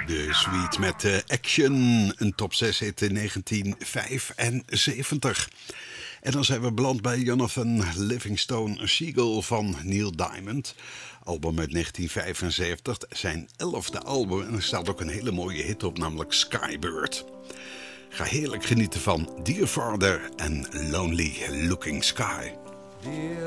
De Sweet met Action, een top 6 hit in 1975. En dan zijn we beland bij Jonathan Livingstone Seagull van Neil Diamond. Album uit 1975, zijn 11e album. En er staat ook een hele mooie hit op, namelijk Skybird. Ga heerlijk genieten van Dear Father en Lonely Looking Sky.